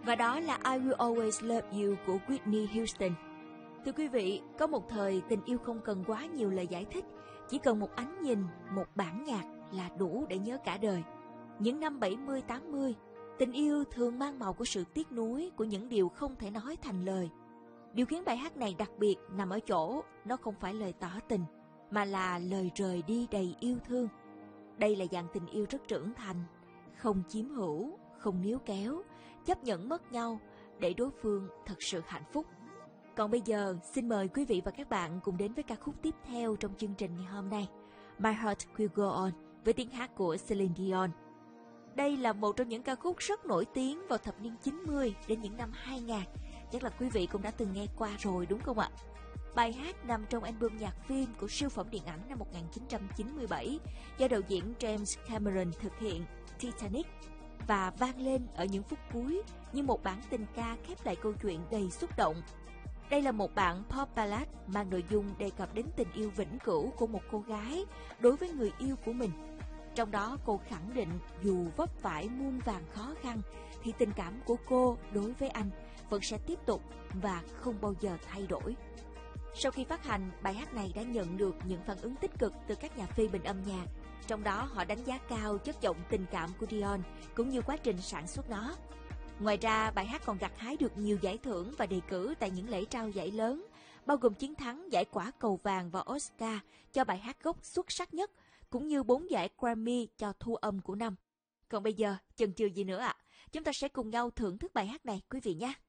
Và đó là I Will Always Love You của Whitney Houston. Thưa quý vị, có một thời tình yêu không cần quá nhiều lời giải thích, chỉ cần một ánh nhìn, một bản nhạc là đủ để nhớ cả đời. Những năm 70-80, tình yêu thường mang màu của sự tiếc nuối, của những điều không thể nói thành lời. Điều khiến bài hát này đặc biệt nằm ở chỗ nó không phải lời tỏ tình, mà là lời rời đi đầy yêu thương. Đây là dạng tình yêu rất trưởng thành, không chiếm hữu, không níu kéo, chấp nhận mất nhau để đối phương thật sự hạnh phúc. Còn bây giờ, xin mời quý vị và các bạn cùng đến với ca khúc tiếp theo trong chương trình ngày hôm nay, My Heart Will Go On, với tiếng hát của Celine Dion. Đây là một trong những ca khúc rất nổi tiếng vào thập niên 90 đến những năm 2000. Chắc là quý vị cũng đã từng nghe qua rồi đúng không ạ? Bài hát nằm trong album nhạc phim của siêu phẩm điện ảnh năm 1997 do đạo diễn James Cameron thực hiện, Titanic, và vang lên ở những phút cuối như một bản tình ca khép lại câu chuyện đầy xúc động. Đây là một bản pop ballad mang nội dung đề cập đến tình yêu vĩnh cửu của một cô gái đối với người yêu của mình. Trong đó cô khẳng định dù vấp phải muôn vàn khó khăn thì tình cảm của cô đối với anh vẫn sẽ tiếp tục và không bao giờ thay đổi. Sau khi phát hành, bài hát này đã nhận được những phản ứng tích cực từ các nhà phê bình âm nhạc. Trong đó họ đánh giá cao chất giọng tình cảm của Dion cũng như quá trình sản xuất nó. Ngoài ra, bài hát còn gặt hái được nhiều giải thưởng và đề cử tại những lễ trao giải lớn, bao gồm chiến thắng giải Quả Cầu Vàng và Oscar cho bài hát gốc xuất sắc nhất, cũng như 4 giải Grammy cho thu âm của năm. Còn bây giờ, chần chừ gì nữa ạ? Chúng ta sẽ cùng nhau thưởng thức bài hát này quý vị nhé!